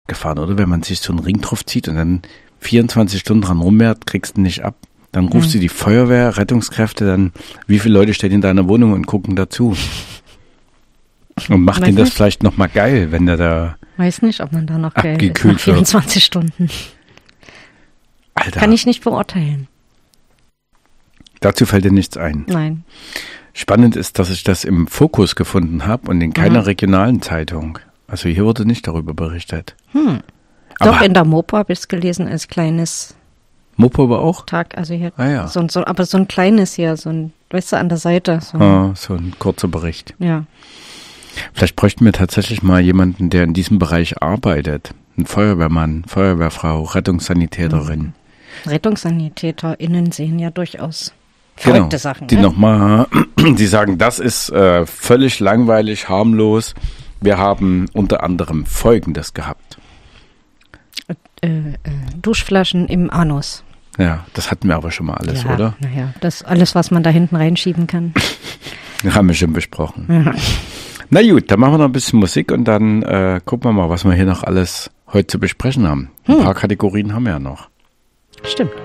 gefahren, oder? Wenn man sich so einen Ring drauf zieht und dann 24 Stunden dran rummehrt, kriegst du nicht ab. Dann rufst du die Feuerwehr, Rettungskräfte, dann wie viele Leute stehen in deiner Wohnung und gucken dazu? Und macht ihn das vielleicht nochmal geil, wenn der da weiß nicht, ob man da noch geil ist abgekühlt nach 24 Stunden. Alter. Kann ich nicht beurteilen. Dazu fällt dir nichts ein. Nein. Spannend ist, dass ich das im Fokus gefunden habe und in keiner regionalen Zeitung. Also hier wurde nicht darüber berichtet. Doch, in der Mopo habe ich es gelesen als kleines Mopo aber auch? Tag. Also hier, Ja. aber so ein kleines hier, so ein, weißt du, an der Seite. So, So ein kurzer Bericht. ja. Vielleicht bräuchten wir tatsächlich mal jemanden, der in diesem Bereich arbeitet. Ein Feuerwehrmann, Feuerwehrfrau, Rettungssanitäterin. RettungssanitäterInnen sehen ja durchaus verrückte Sachen. Die die sagen, das ist völlig langweilig, harmlos. Wir haben unter anderem Folgendes gehabt. Duschflaschen im Anus. Ja, das hatten wir aber schon mal alles, oder? Naja, das alles, was man da hinten reinschieben kann. Haben wir schon besprochen. Ja. Na gut, dann machen wir noch ein bisschen Musik und dann gucken wir mal, was wir hier noch alles heute zu besprechen haben. Ein paar Kategorien haben wir ja noch. Stimmt.